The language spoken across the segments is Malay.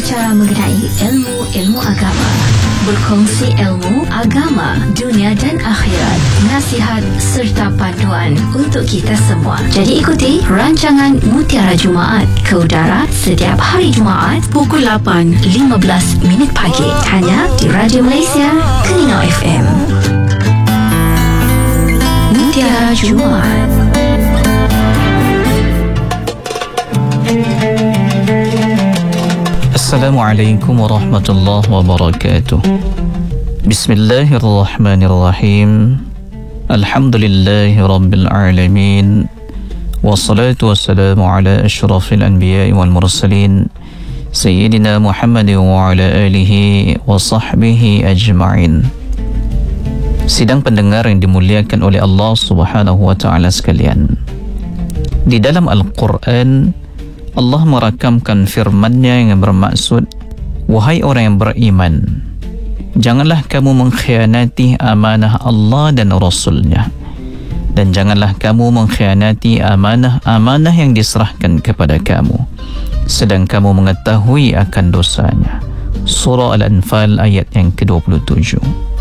berbicara mengenai ilmu agama, berkongsi ilmu agama, dunia dan akhirat, nasihat serta panduan untuk kita semua. Jadi ikuti rancangan Mutiara Jumaat ke udara setiap hari Jumaat pukul 8.15 pagi hanya di Radio Malaysia Kino FM. Mutiara Jumaat. Assalamualaikum warahmatullahi wabarakatuh. Bismillahirrahmanirrahim. Alhamdulillahi rabbil alamin. Wassalatu wassalamu ala asyrafil anbiya'i wal mursalin Sayyidina Muhammad wa ala alihi wa sahbihi ajma'in. Sidang pendengar yang dimuliakan oleh Allah Subhanahu wa ta'ala sekalian, di dalam Al-Quran Allah merakamkan firman-Nya yang bermaksud, wahai orang yang beriman, janganlah kamu mengkhianati amanah Allah dan Rasul-Nya, dan janganlah kamu mengkhianati amanah yang diserahkan kepada kamu sedang kamu mengetahui akan dosanya. Surah Al-Anfal ayat yang ke-27.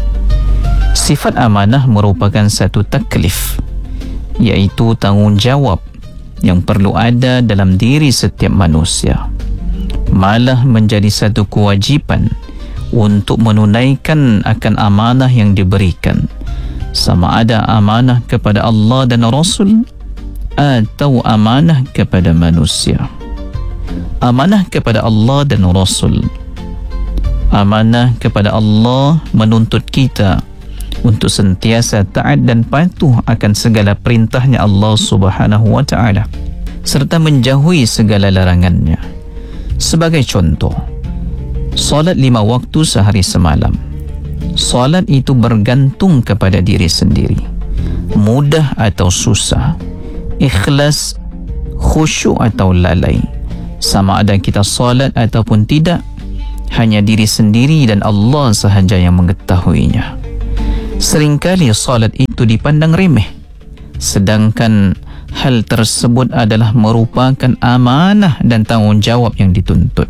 Sifat amanah merupakan satu taklif, iaitu tanggungjawab yang perlu ada dalam diri setiap manusia, malah menjadi satu kewajipan untuk menunaikan akan amanah yang diberikan, sama ada amanah kepada Allah dan Rasul atau amanah kepada manusia. Amanah kepada Allah dan Rasul, amanah kepada Allah menuntut kita untuk sentiasa taat dan patuh akan segala perintahnya Allah Subhanahu wa ta'ala, serta menjauhi segala larangannya. Sebagai contoh, solat 5 waktu sehari semalam. Solat itu bergantung kepada diri sendiri, mudah atau susah, ikhlas, khusyuk atau lalai. Sama ada kita solat ataupun tidak, hanya diri sendiri dan Allah sahaja yang mengetahuinya. Seringkali solat itu dipandang remeh, sedangkan hal tersebut adalah merupakan amanah dan tanggungjawab yang dituntut.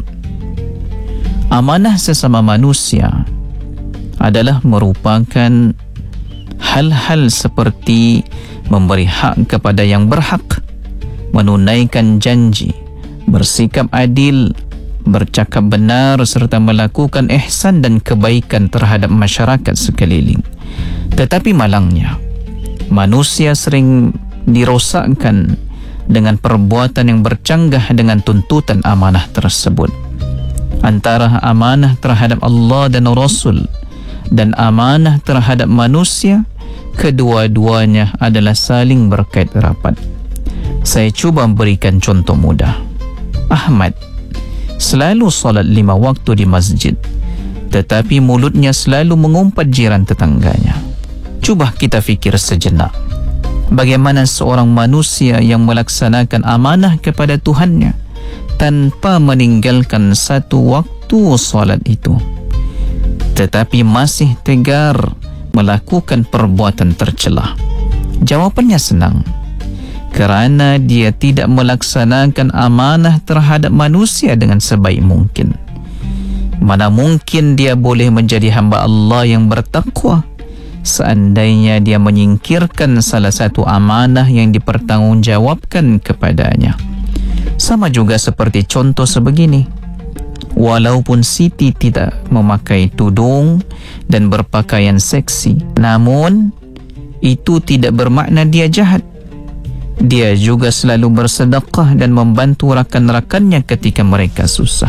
Amanah sesama manusia adalah merupakan hal-hal seperti memberi hak kepada yang berhak, menunaikan janji, bersikap adil, bercakap benar serta melakukan ihsan dan kebaikan terhadap masyarakat sekeliling. Tetapi malangnya, manusia sering dirosakkan dengan perbuatan yang bercanggah dengan tuntutan amanah tersebut. Antara amanah terhadap Allah dan Rasul dan amanah terhadap manusia, kedua-duanya adalah saling berkait rapat. Saya cuba berikan contoh mudah. Ahmad selalu solat 5 waktu di masjid, tetapi mulutnya selalu mengumpat jiran tetangganya. Cuba kita fikir sejenak, bagaimana seorang manusia yang melaksanakan amanah kepada Tuhannya tanpa meninggalkan satu waktu solat itu, tetapi masih tegar melakukan perbuatan tercela? Jawapannya senang, kerana dia tidak melaksanakan amanah terhadap manusia dengan sebaik mungkin. Mana mungkin dia boleh menjadi hamba Allah yang bertakwa seandainya dia menyingkirkan salah satu amanah yang dipertanggungjawabkan kepadanya. Sama juga seperti contoh sebegini, walaupun Siti tidak memakai tudung dan berpakaian seksi, namun itu tidak bermakna dia jahat. Dia juga selalu bersedekah dan membantu rakan-rakannya ketika mereka susah.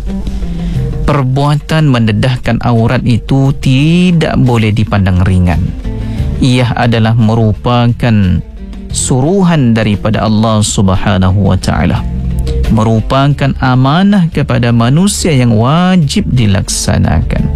Perbuatan mendedahkan aurat itu tidak boleh dipandang ringan. Ia adalah merupakan suruhan daripada Allah Subhanahu wa ta'ala, merupakan amanah kepada manusia yang wajib dilaksanakan.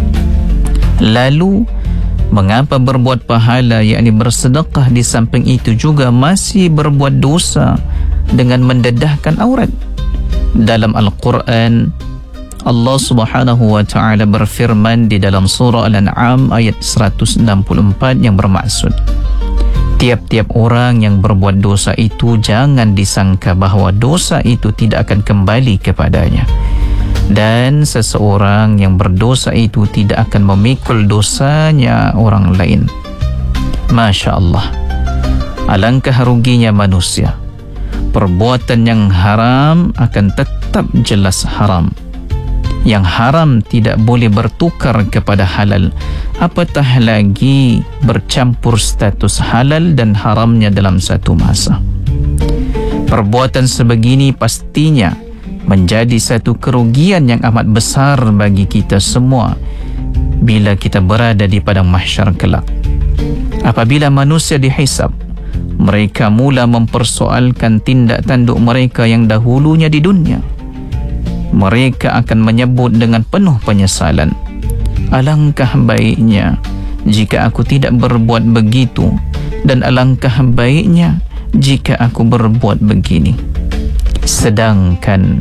Lalu, mengapa berbuat pahala, yakni bersedekah, di samping itu juga masih berbuat dosa dengan mendedahkan aurat? Dalam Al-Quran, Allah Subhanahu wa ta'ala berfirman di dalam surah Al-An'am ayat 164 yang bermaksud, tiap-tiap orang yang berbuat dosa itu jangan disangka bahawa dosa itu tidak akan kembali kepadanya. Dan seseorang yang berdosa itu tidak akan memikul dosanya orang lain. Masya Allah. Alangkah ruginya manusia. Perbuatan yang haram akan tetap jelas haram. Yang haram tidak boleh bertukar kepada halal, apatah lagi bercampur status halal dan haramnya dalam satu masa. Perbuatan sebegini pastinya menjadi satu kerugian yang amat besar bagi kita semua bila kita berada di padang mahsyar kelak. Apabila manusia dihisab, mereka mula mempersoalkan tindak tanduk mereka yang dahulunya di dunia. Mereka akan menyebut dengan penuh penyesalan, alangkah baiknya jika aku tidak berbuat begitu, dan alangkah baiknya jika aku berbuat begini. Sedangkan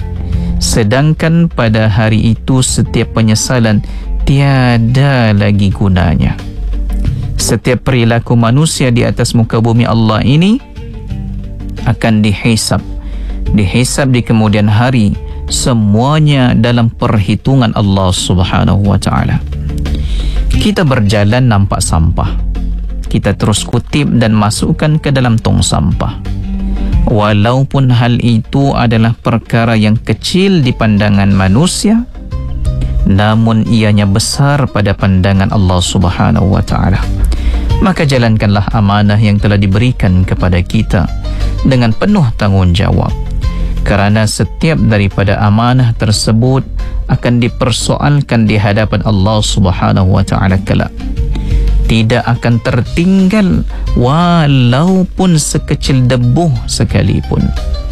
pada hari itu setiap penyesalan tiada lagi gunanya. Setiap perilaku manusia di atas muka bumi Allah ini akan dihisab di kemudian hari, semuanya dalam perhitungan Allah Subhanahu wa taala. Kita berjalan nampak sampah, kita terus kutip dan masukkan ke dalam tong sampah. Walaupun hal itu adalah perkara yang kecil di pandangan manusia, namun ianya besar pada pandangan Allah Subhanahu wa taala. Maka jalankanlah amanah yang telah diberikan kepada kita dengan penuh tanggungjawab, kerana setiap daripada amanah tersebut akan dipersoalkan di hadapan Allah Subhanahu wa taala kelak. Tidak akan tertinggal walaupun sekecil debu sekalipun.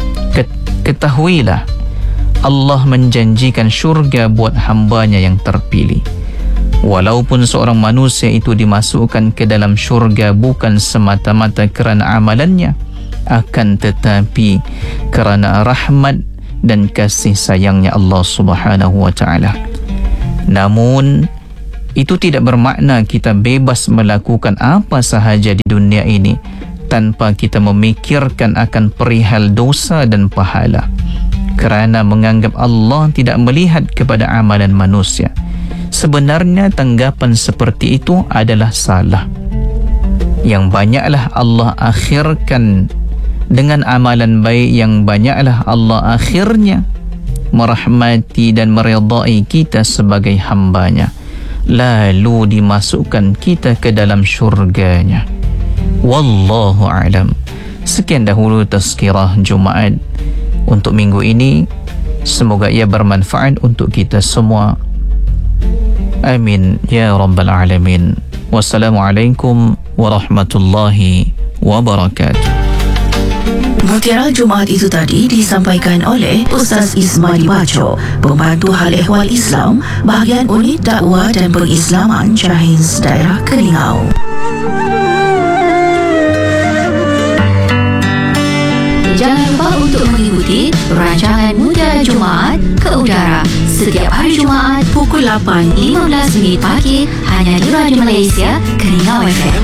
Ketahuilah, Allah menjanjikan syurga buat hambanya yang terpilih. Walaupun seorang manusia itu dimasukkan ke dalam syurga bukan semata-mata kerana amalannya, akan tetapi kerana rahmat dan kasih sayangnya Allah Subhanahu wa taala. Namun itu tidak bermakna kita bebas melakukan apa sahaja di dunia ini tanpa kita memikirkan akan perihal dosa dan pahala, kerana menganggap Allah tidak melihat kepada amalan manusia. Sebenarnya tanggapan seperti itu adalah salah. Yang banyaklah Allah akhirkan dengan amalan baik, yang banyaklah Allah akhirnya merahmati dan meridai kita sebagai hambanya, lalu dimasukkan kita ke dalam syurganya. Wallahu a'lam. Sekian dahulu tazkirah Jumaat untuk minggu ini. Semoga ia bermanfaat untuk kita semua. Amin ya rabbal alamin. Wassalamualaikum warahmatullahi wabarakatuh. Mutiara Jumaat itu tadi disampaikan oleh Ustaz Ismail Baco, Pembantu Hal Ehwal Islam, Bahagian Unit Dakwah dan Pengislaman Cahiz, Daerah Kelingau. Jangan lupa untuk mengikuti rancangan Mutiara Jumaat ke udara setiap hari Jumaat pukul 8.15 pagi hanya di Radio Malaysia Kelingau FM.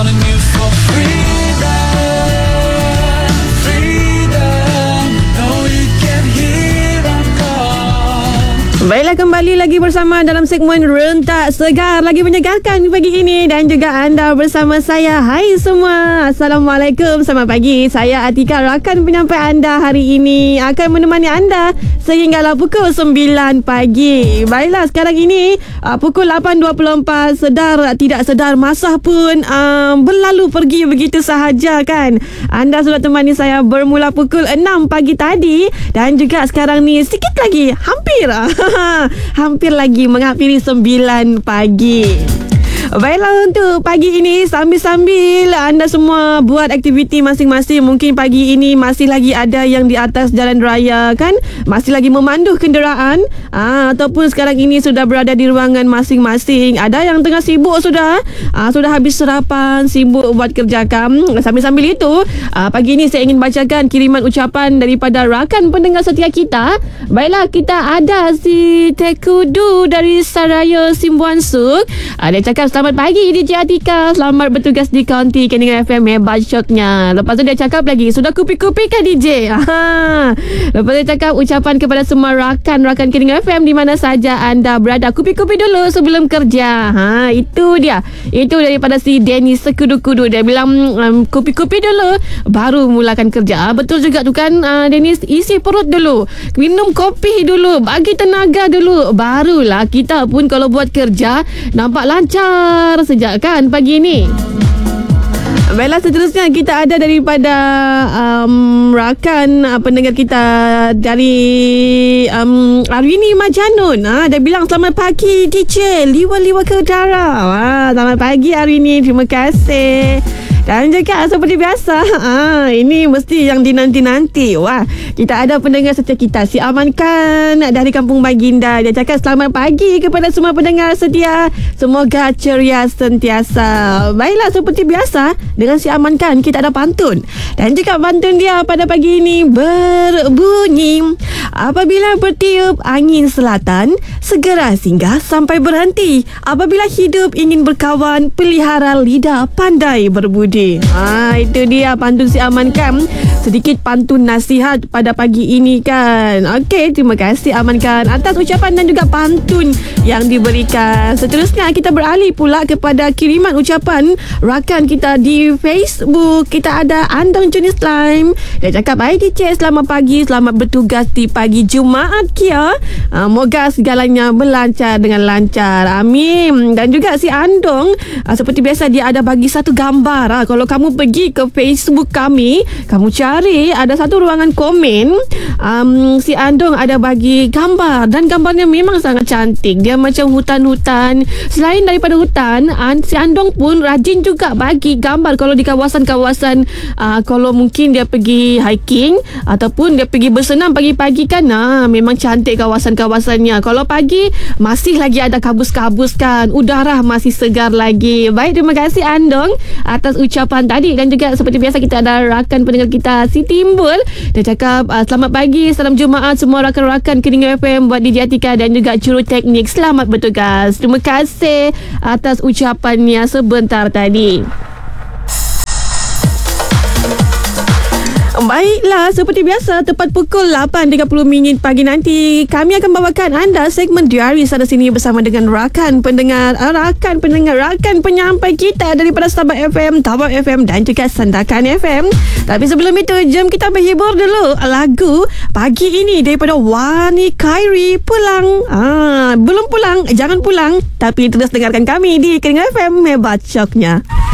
Baiklah, kembali lagi bersama dalam segmen Rentak Segar, lagi menyegarkan pagi ini, dan juga anda bersama saya. Hai semua, Assalamualaikum, selamat pagi. Saya Atika, rakan penyampai anda hari ini, akan menemani anda sehinggalah pukul 9 pagi. Baiklah, sekarang ini pukul 8.24, sedar tidak sedar masa pun berlalu pergi begitu sahaja kan. Anda sudah temani saya bermula pukul 6 pagi tadi, dan juga sekarang ni sikit lagi hampir lagi mengakhiri 9 pagi. Baiklah, untuk pagi ini sambil-sambil anda semua buat aktiviti masing-masing. Mungkin pagi ini masih lagi ada yang di atas jalan raya kan, masih lagi memandu kenderaan, ataupun sekarang ini sudah berada di ruangan masing-masing. Ada yang tengah sibuk sudah habis sarapan, sibuk buat kerja kam. Sambil-sambil itu, pagi ini saya ingin bacakan kiriman ucapan daripada rakan pendengar setia kita. Baiklah, kita ada si Tekudu dari Saraya Simbuan Suk. Dia cakap, selamat selamat pagi DJ Atika, selamat bertugas di Kaunti Keningan FM, hebat syoknya. Lepas tu dia cakap lagi, sudah kupi-kupi kan DJ? Lepas tu dia cakap ucapan kepada semua rakan-rakan Keningan FM di mana saja anda berada, kupi-kupi dulu sebelum kerja. Itu dia. Itu daripada si Denny Sekudu-kudu. Dia bilang kupi-kupi dulu baru mulakan kerja. Betul juga tu kan, Dennis, isi perut dulu, minum kopi dulu, bagi tenaga dulu, barulah kita pun kalau buat kerja nampak lancar sejak kan pagi ni. Baiklah, seterusnya kita ada daripada rakan pendengar kita dari Arwini Majanun. Dia bilang selamat pagi DJ, liwa-liwa ke udara. Selamat pagi Arwini, terima kasih. Dan juga seperti biasa, ini mesti yang dinanti-nanti. Wah, kita ada pendengar setia kita, si Amankan dari Kampung Baginda. Dia cakap selamat pagi kepada semua pendengar setia, semoga ceria sentiasa. Baiklah, seperti biasa dengan si Amankan kita ada pantun. Dan juga pantun dia pada pagi ini berbunyi, apabila bertiup angin selatan, segera singgah sampai berhenti. Apabila hidup ingin berkawan, pelihara lidah pandai berbudi. Itu dia pantun si Amankan. Sedikit pantun nasihat pada pagi ini kan. Okey, terima kasih Amankan atas ucapan dan juga pantun yang diberikan. Seterusnya kita beralih pula kepada kiriman ucapan rakan kita di Facebook. Kita ada Andong Jenis Lime. Dia cakap, hai DJ, selamat pagi, selamat bertugas di pagi Jumaat Kia. Moga segalanya berlancar dengan lancar, amin. Dan juga si Andong, seperti biasa dia ada bagi satu gambar. Kalau kamu pergi ke Facebook kami, kamu cari ada satu ruangan komen, si Andong ada bagi gambar dan gambarnya memang sangat cantik. Dia macam hutan-hutan. Selain daripada hutan, si Andong pun rajin juga bagi gambar kalau di kawasan-kawasan, kalau mungkin dia pergi hiking ataupun dia pergi bersenam pagi-pagi kan, memang cantik kawasan-kawasannya. Kalau pagi masih lagi ada kabus-kabus kan, udara masih segar lagi. Baik, terima kasih Andong atas ucapan tadi. Dan juga seperti biasa kita ada rakan pendengar kita si Timbul. Dia cakap selamat pagi, salam Jumaat semua rakan-rakan Keningan FM buat DJ Atika dan juga juru teknik, selamat bertugas. Terima kasih atas ucapannya sebentar tadi. Baiklah, seperti biasa tepat pukul 8.30 pagi nanti kami akan bawakan anda segmen diari sana sini bersama dengan rakan pendengar, rakan penyampai kita daripada Sabah FM, Tawau FM dan juga Sandakan FM. Tapi sebelum itu, jom kita berhibur dulu lagu pagi ini daripada Wani Khairi, Pulang. Belum pulang, jangan pulang, tapi terus dengarkan kami di Keningan FM, hebat syoknya.